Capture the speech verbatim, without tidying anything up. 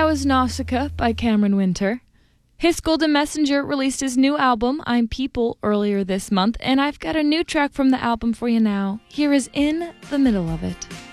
was Nausicaa by Cameron Winter. His Golden Messenger released his new album, I'm People, earlier this month, and I've got a new track from the album for you now. Here is In the Middle of It.